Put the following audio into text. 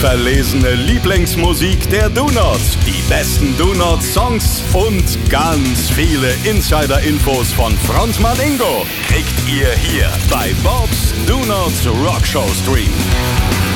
handverlesene Lieblingsmusik der Do-Nots, die besten Do-Not-Songs und ganz viele Insider-Infos von Frontmann Ingo kriegt ihr hier bei Bobs Do-Not Rockshow Stream.